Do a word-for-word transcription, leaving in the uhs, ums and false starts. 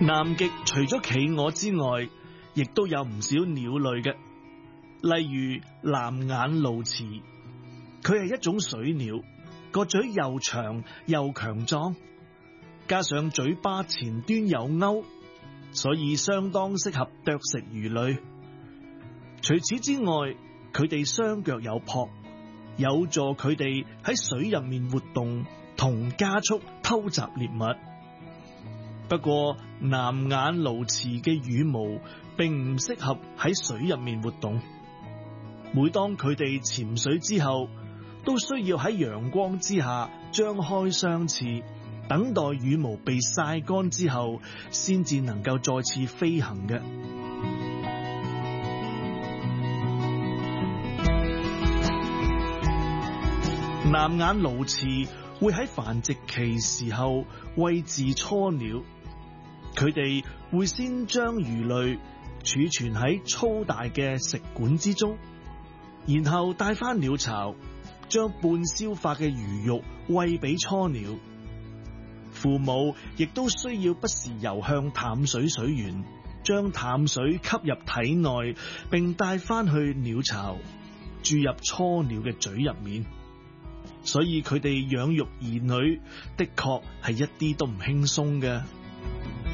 南極除咗企鵝之外，亦都有唔少鳥類嘅，例如藍眼鸕鷀，佢係一種水鳥，個嘴又長又強壯，加上嘴巴前端有鈎，所以相當適合啄食魚類。除此之外，佢哋雙腳有蹼，有助佢哋喺水入面活動同加速偷襲獵物。不過藍眼鸕鷀嘅羽毛並唔適合喺水入面活動，每當佢哋潛水之後，都需要喺陽光之下張開雙翅，等待羽毛被曬乾之後，先至能夠再次飛行嘅。藍眼鸕鷀會喺繁殖期時候餵飼雛鳥，佢哋會先將魚類儲存喺粗大嘅食管之中，然後帶返鳥巢，將半消化嘅魚肉餵俾雛鳥。父母亦都需要不時游向淡水水源，將淡水吸入體內，並帶返去鳥巢，注入雛鳥嘅嘴入面。所以佢哋養育兒女的確係一啲都唔輕鬆嘅。